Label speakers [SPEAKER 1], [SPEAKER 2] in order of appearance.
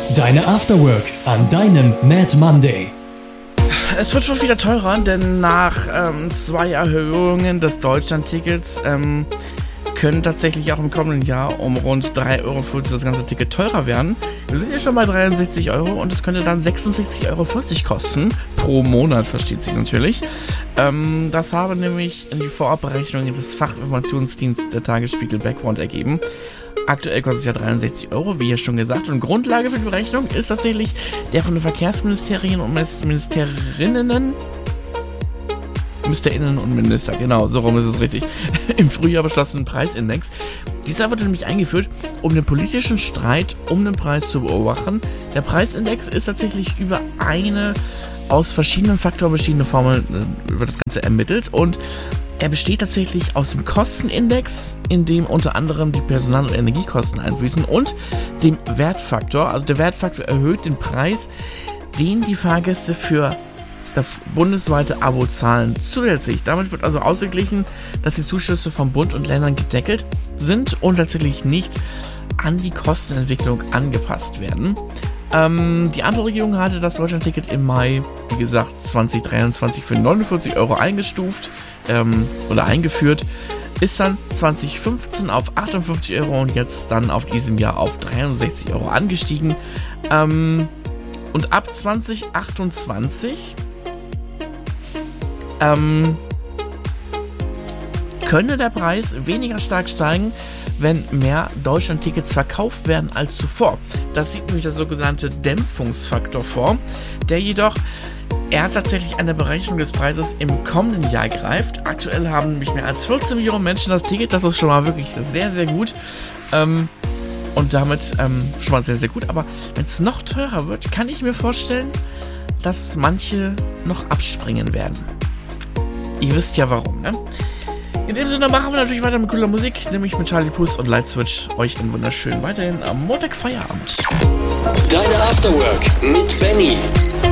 [SPEAKER 1] Deine Afterwork an deinem Mad Monday.
[SPEAKER 2] Es wird schon wieder teurer, denn nach 2 Erhöhungen des Deutschland-Tickets können tatsächlich auch im kommenden Jahr um rund 3,50 € das ganze Ticket teurer werden. Wir sind ja schon bei 63 € und es könnte dann 66,40 € kosten. Pro Monat, versteht sich natürlich. Das habe nämlich die Vorabberechnungen des Fachinformationsdienstes der Tagesspiegel Background ergeben. Aktuell kostet es ja 63 €, wie ja schon gesagt. Und Grundlage für die Berechnung ist tatsächlich der von den Verkehrsministerien und Ministerinnen und Minister, genau, so rum ist es richtig, im Frühjahr beschlossenen Preisindex. Dieser wurde nämlich eingeführt, um den politischen Streit um den Preis zu beobachten. Der Preisindex ist tatsächlich über eine aus verschiedenen Faktoren bestehende Formel, wird das Ganze ermittelt, und er besteht tatsächlich aus dem Kostenindex, in dem unter anderem die Personal- und Energiekosten einfließen, und dem Wertfaktor. Also der Wertfaktor erhöht den Preis, den die Fahrgäste für das bundesweite Abo zahlen. Zusätzlich, damit wird also ausgeglichen, dass die Zuschüsse vom Bund und Ländern gedeckelt sind und tatsächlich nicht an die Kostenentwicklung angepasst werden. Die Ampelregierung hatte das Deutschland-Ticket im Mai, wie gesagt, 2023 für 49 € eingestuft oder eingeführt, ist dann 2015 auf 58 € und jetzt dann auf diesem Jahr auf 63 € angestiegen. Und ab 2028 könnte der Preis weniger stark steigen, wenn mehr Deutschland-Tickets verkauft werden als zuvor. Das sieht nämlich der sogenannte Dämpfungsfaktor vor, der jedoch erst tatsächlich an der Berechnung des Preises im kommenden Jahr greift. Aktuell haben nämlich mehr als 14 Millionen Menschen das Ticket, das ist schon mal wirklich sehr, sehr gut. Und damit schon mal sehr, sehr gut. Aber wenn es noch teurer wird, kann ich mir vorstellen, dass manche noch abspringen werden. Ihr wisst ja warum, ne? In dem Sinne machen wir natürlich weiter mit cooler Musik, nämlich mit Charlie Puth und Light Switch. Euch einen wunderschönen weiterhin am Montag Feierabend.
[SPEAKER 3] Deine Afterwork mit Benny.